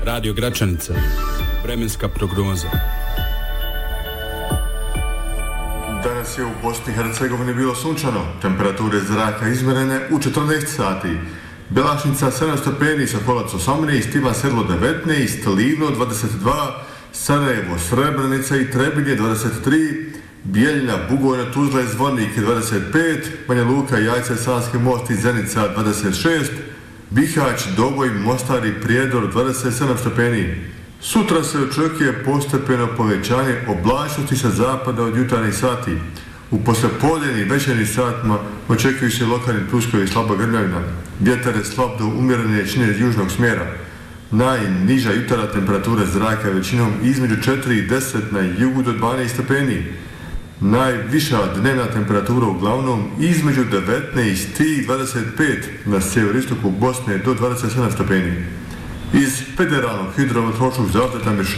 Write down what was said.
Radio Gračanica. Vremenska prognoza. Danas je u Bosni i Hercegovini bilo sunčano. Temperature zraka izmjerene u 14 sati. Belašnica 7 stepeni, Sokolac 18, Ivan Sedlo 19, Livno 22, Sarajevo, Srebrenica i Trebinje 23, Bijeljina, Bugojna, Tuzla i Zvornik 25, Banja Luka, Jajce, Sanski Most i Zenica 26, Bihać, Doboj, Mostar i Prijedor 27 stepeni. Sutra se očekuje postepeno povećanje oblačnosti sa zapada od jutarnjih sati. U poslepodnevnim večernjim satima očekuju se lokalni pljuskovi i slaba grmljavina. Vjetar je slab do umjerene jačine južnog smjera. Najniža jutarnja temperatura zraka većinom između 4 i 10 na jugu do 12 stepeni. Najviša dnevna temperatura uglavnom između 19 i 25 na sjeveristoku Bosne do 27 stepeni. Iz Federalnog hidrometeorološkog zavoda